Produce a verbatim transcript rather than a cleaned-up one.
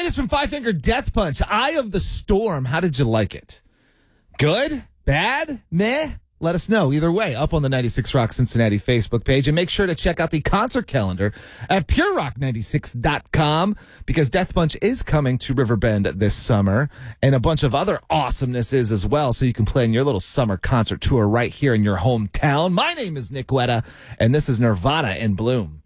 latest from Five Finger Death Punch, Eye of the Storm. How did you like it? Good? Bad? Meh? Let us know. Either way, up on the ninety-six Rock Cincinnati Facebook page. And make sure to check out the concert calendar at pure rock ninety-six dot com because Death Punch is coming to Riverbend this summer and a bunch of other awesomeness is as well. So you can plan your little summer concert tour right here in your hometown. My name is Nick Wetta, and this is Nirvana in Bloom.